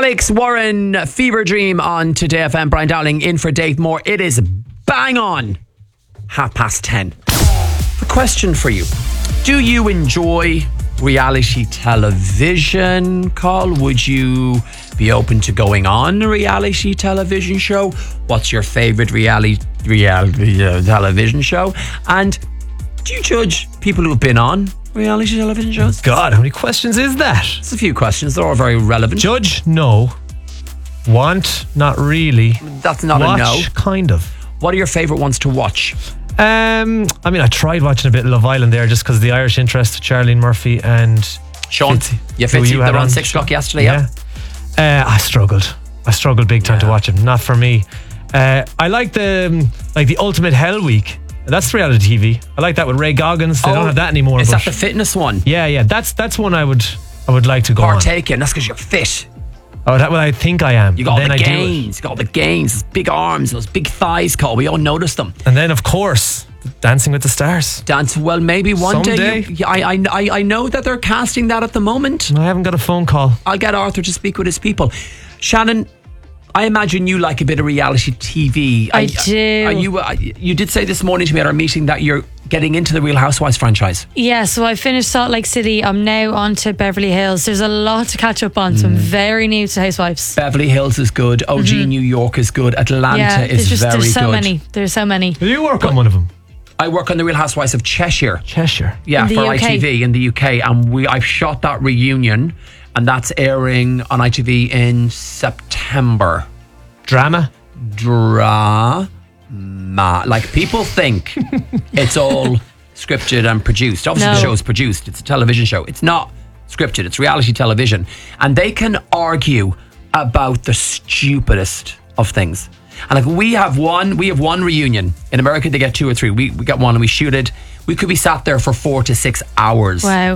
Alex Warren, Fever Dream on Today FM. Brian Dowling in for Dave Moore. It is bang on 10:30. A question for you. Do you enjoy reality television, Carl? Would you be open to going on a reality television show? What's your favourite reality television show? And do you judge people who've been on reality television shows? God, how many questions is that? It's a few questions. They're all very relevant. Judge? No. Want? Not really. That's not Watch, a no. Kind of. What are your favourite ones to watch? I tried watching a bit of Love Island there just because of the Irish interest, Charlene Murphy and Sean. Fitzy. Yeah, Who Fitzy. you They had were on on 6 o'clock yesterday, yeah. I struggled big time to watch it. Not for me. I like the Ultimate Hell Week. That's reality TV. I like that with Ray Goggins. They don't have that anymore. Is that the fitness one? Yeah. That's one I would like to go Partake in. That's because you're fit. on. I think I am. You got all the I gains. You got all the gains. Those big arms, those big thighs, Cole. We all noticed them. And then, of course, Dancing with the Stars. Dance. Well, maybe one Someday. day. I know that they're casting that at the moment. I haven't got a phone call. I'll get Arthur to speak with his people. Shannon, I imagine you like a bit of reality TV. I do. You did say this morning to me at our meeting that you're getting into the Real Housewives franchise. Yeah, so I finished Salt Lake City. I'm now on to Beverly Hills. There's a lot to catch up on, so I'm very new to Housewives. Beverly Hills is good. OG New York is good. Atlanta is very there's so good. many. There's so many. Do you work on one of them? I work on the Real Housewives of Cheshire. Yeah, In the for UK. ITV in the UK, and I've shot that reunion, and that's airing on ITV in September. Drama? Like, people think it's all scripted and produced. Obviously, No. the show's produced. It's a television show. It's not scripted. It's reality television. And they can argue about the stupidest of things. And like, we have one reunion. In America, they get 2 or 3. We get one and we shoot it. We could be sat there for 4 to 6 hours. Wow.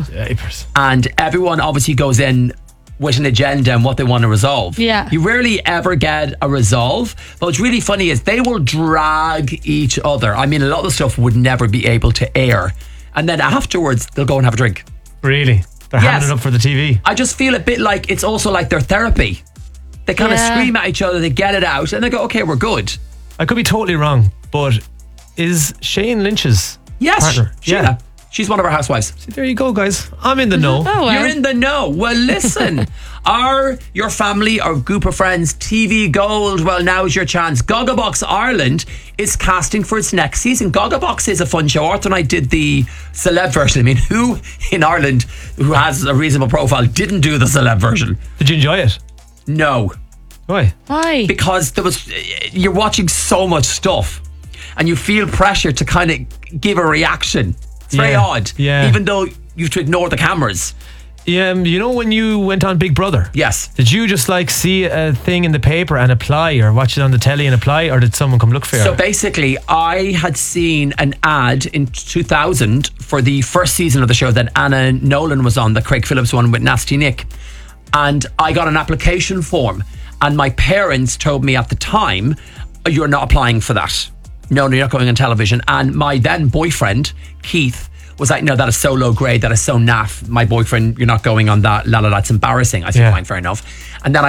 And everyone obviously goes in with an agenda and what they want to resolve. Yeah. You rarely ever get a resolve. But what's really funny is they will drag each other. I mean, a lot of the stuff would never be able to air. And then afterwards, they'll go and have a drink. Really? They're Yes. handing it up for the TV. I just feel a bit like it's also like their therapy. They kind of Yeah. scream at each other, they get it out, and they go, okay, we're good. I could be totally wrong, but is Shane Lynch's Yes, partner? Sheila. She's one of our housewives. See, there you go, guys. I'm in the know. Oh, well. You're in the know. Well, listen. Are your family or group of friends TV gold? Well, now's your chance. Gogglebox Ireland is casting for its next season. Gogglebox is a fun show. Arthur and I did the celeb version. I mean, who in Ireland who has a reasonable profile didn't do the celeb version? Did you enjoy it? No. Why? Why? Because you're watching so much stuff and you feel pressure to kind of give a reaction. It's very Yeah, odd. yeah. Even though you have to ignore the cameras. Yeah, you know when you went on Big Brother? Yes. Did you just like see a thing in the paper and apply, or watch it on the telly and apply, or did someone come look for you? So basically, I had seen an ad in 2000 for the first season of the show that Anna Nolan was on, the Craig Phillips one with Nasty Nick. And I got an application form. And my parents told me at the time, you're not applying for that. No, you're not going on television. And my then boyfriend, Keith, was like, no, that is so low grade, that is so naff. My boyfriend, you're not going on that. That's embarrassing. I said, Yeah. fine, fair enough. And then I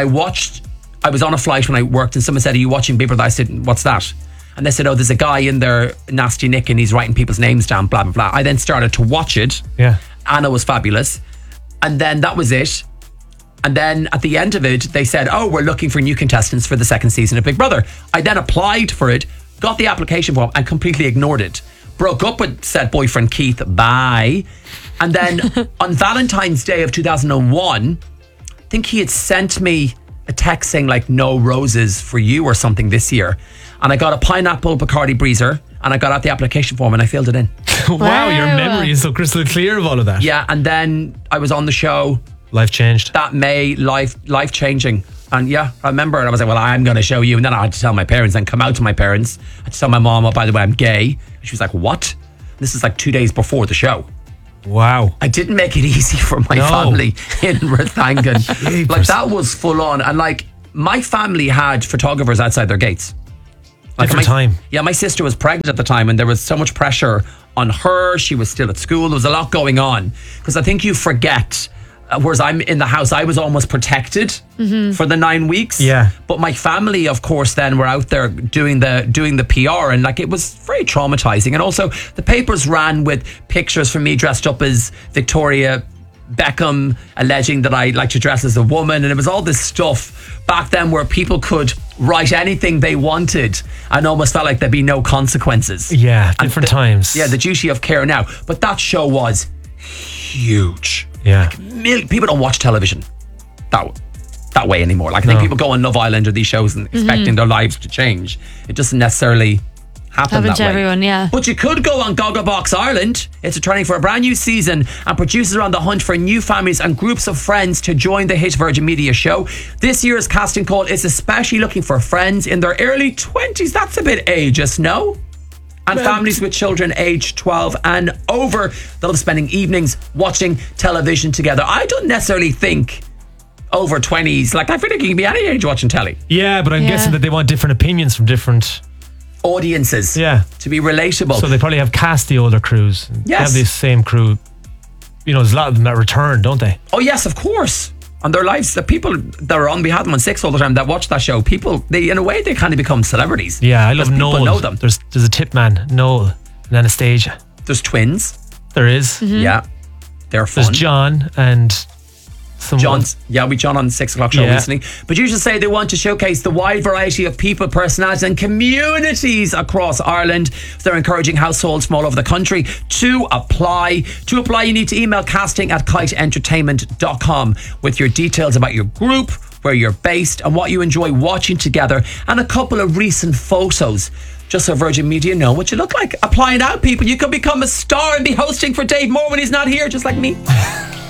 was on a flight when I worked, and someone said, are you watching Big Brother? I said, what's that? And they said, oh, there's a guy in there, Nasty Nick, and he's writing people's names down, blah, blah, blah. I then started to watch it. Yeah. Anna was fabulous. And then that was it. And then at the end of it, they said, oh, we're looking for new contestants for the second season of Big Brother. I then applied for it, got the application form, and completely ignored it. Broke up with said boyfriend Keith, bye. And then on Valentine's Day of 2001, I think he had sent me a text saying like, no roses for you or something this year. And I got a pineapple Bacardi Breezer, and I got out the application form and I filled it in. Wow, your memory is so crystal clear of all of that. Yeah, and then I was on the show. Life changed. That May, life changing. And yeah, I remember, and I was like, well, I'm going to show you. And then I had to tell my parents and come out to my parents. I had to tell my mom, oh, by the way, I'm gay. And she was like, what? This is like 2 days before the show. Wow. I didn't make it easy for my family in Rathangan. Like, that was full on. And like, my family had photographers outside their gates. Like Different time. Yeah, my sister was pregnant at the time, and there was so much pressure on her. She was still at school. There was a lot going on. Because I think you forget Whereas I'm in the house, I was almost protected for the 9 weeks. Yeah. But my family, of course, then were out there doing the PR, and like it was very traumatizing. And also, the papers ran with pictures from me dressed up as Victoria Beckham, alleging that I like to dress as a woman, and it was all this stuff back then where people could write anything they wanted and almost felt like there'd be no consequences. Yeah, different times. Yeah, the duty of care now. But that show was huge. Yeah. People don't watch television that way anymore. Like I think people go on Love Island or these shows and expecting their lives to change. It doesn't necessarily happen that to way. everyone, yeah. But you could go on Gogglebox Ireland. It's returning for a brand new season, and producers are on the hunt for new families and groups of friends to join the hit Virgin Media show. This year's casting call is especially looking for friends in their early 20s. That's a bit ageist, no? And families with children aged 12 and over that'll be spending evenings watching television together. I don't necessarily think over 20s. Like, I feel like you can be any age watching telly. Yeah, but I'm guessing that they want different opinions from different audiences. Yeah. To be relatable. So they probably have cast the older crews. Yes. Have this same crew. You know, there's a lot of them that return, don't they? Oh, yes, of course. On their lives, the people that are on, we had them on 6 all the time that watch that show. People, they in a way, they kind of become celebrities. Yeah, I love People Noel. know them. There's a tip man, Noel and Anastasia. There's twins. There is. Yeah. They're fun. There's John and someone. We John on the 6 o'clock show recently. Producers say they want to showcase the wide variety of people, personalities and communities across Ireland. So they're encouraging households from all over the country to apply. To apply, you need to email casting@kiteentertainment.com with your details about your group, where you're based and what you enjoy watching together, and a couple of recent photos. Just so Virgin Media know what you look like. Apply now, people. You could become a star and be hosting for Dave Moore when he's not here, just like me.